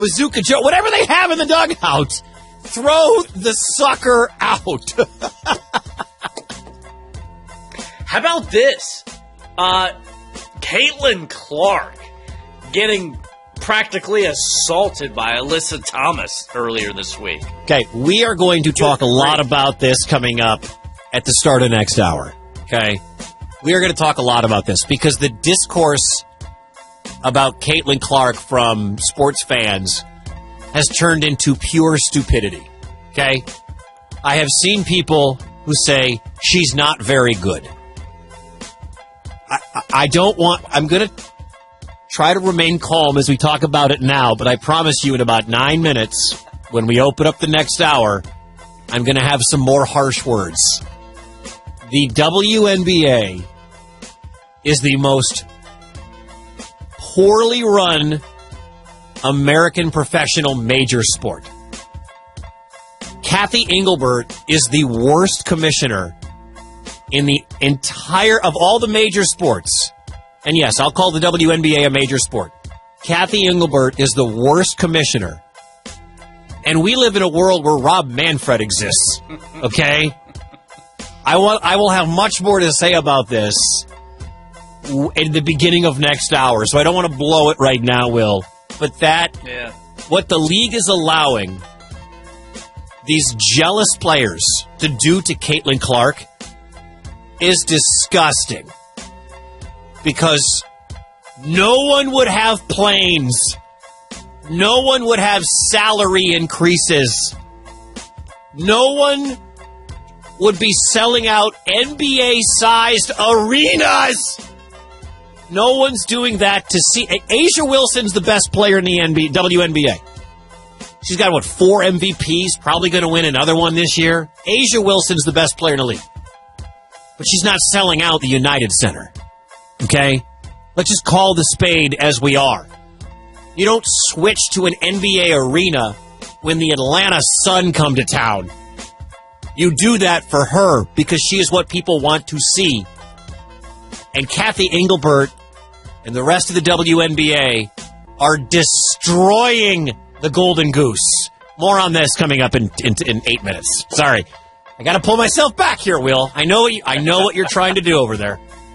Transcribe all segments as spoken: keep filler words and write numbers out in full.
Bazooka Joe, whatever they have in the dugout, throw the sucker out. How about this? Uh, Caitlin Clark getting practically assaulted by Alyssa Thomas earlier this week. Okay, we are going to talk a lot about this coming up at the start of next hour. Okay? We are going to talk a lot about this because the discourse about Caitlin Clark from sports fans has turned into pure stupidity. Okay? I have seen people who say she's not very good. I, I, I don't want... I'm going to try to remain calm as we talk about it now, but I promise you in about nine minutes, when we open up the next hour, I'm going to have some more harsh words. The W N B A is the most poorly run American professional major sport. Kathy Engelbert is the worst commissioner in the entire, of all the major sports. And yes, I'll call the W N B A a major sport. Kathy Engelbert is the worst commissioner. And we live in a world where Rob Manfred exists. Okay? I will, I will have much more to say about this in the beginning of next hour, so I don't want to blow it right now, Will. But that, yeah. What the league is allowing these jealous players to do to Caitlin Clark is disgusting. Because no one would have planes. No one would have salary increases. No one would be selling out N B A-sized arenas. No one's doing that to see. A'ja Wilson's the best player in the N B A, W N B A. She's got, what, four M V Ps, probably going to win another one this year. A'ja Wilson's the best player in the league. But she's not selling out the United Center. Okay? Let's just call the spade as we are. You don't switch to an N B A arena when the Atlanta Sun come to town. You do that for her because she is what people want to see. And Kathy Engelbert and the rest of the W N B A are destroying the Golden Goose. More on this coming up in, in, in eight minutes. Sorry. I got to pull myself back here, Will. I know what you, I know what you're trying to do over there.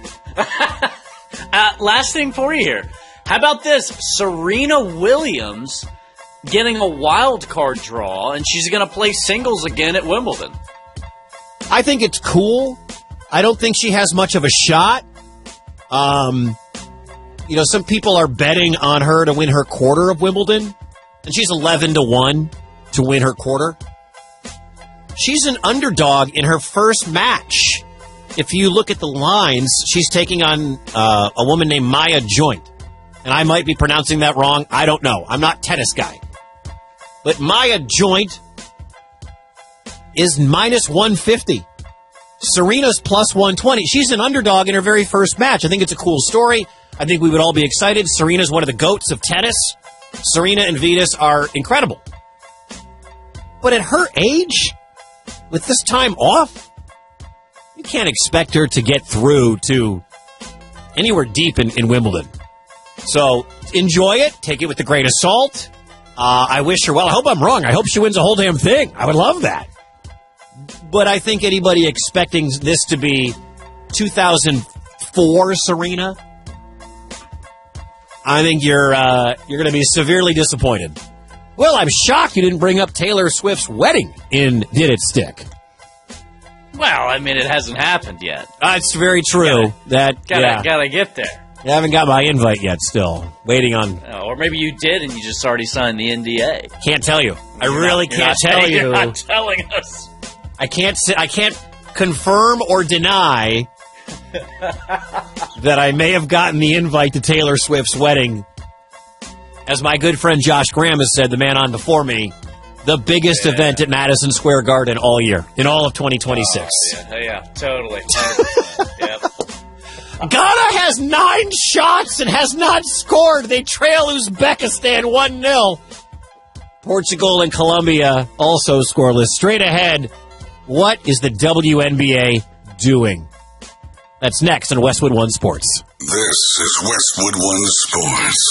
uh, last thing for you here. How about this? Serena Williams getting a wild card draw, and she's going to play singles again at Wimbledon. I think it's cool. I don't think she has much of a shot. Um, you know, some people are betting on her to win her quarter of Wimbledon, and she's eleven to one to win her quarter. She's an underdog in her first match. If you look at the lines, she's taking on uh, a woman named Maya Joint. And I might be pronouncing that wrong. I don't know. I'm not a tennis guy. But Maya Joint is minus one fifty. Serena's plus one twenty. She's an underdog in her very first match. I think it's a cool story. I think we would all be excited. Serena's one of the GOATs of tennis. Serena and Vitas are incredible. But at her age, with this time off, you can't expect her to get through to anywhere deep in, in Wimbledon. So enjoy it. Take it with a grain of salt. Uh, I wish her well. I hope I'm wrong. I hope she wins the whole damn thing. I would love that. But I think anybody expecting this to be two thousand four Serena, I think you're uh, you're going to be severely disappointed. Well, I'm shocked you didn't bring up Taylor Swift's wedding in Did It Stick? Well, I mean, it hasn't happened yet. That's uh, very true. Gotta, that gotta, yeah. gotta get there. I haven't got my invite yet, still. Waiting on... Oh, or maybe you did and you just already signed the N D A. Can't tell you. I you're really not, can't tell telling, you. You're not telling us. I can't, I can't confirm or deny that I may have gotten the invite to Taylor Swift's wedding. As my good friend Josh Graham has said, the man on before me, the biggest yeah. event at Madison Square Garden all year, in all of twenty twenty-six. Oh, yeah, yeah, totally. Yep. Ghana has nine shots and has not scored. They trail Uzbekistan one nil. Portugal and Colombia also scoreless. Straight ahead, what is the W N B A doing? That's next on Westwood One Sports. This is Westwood One Sports.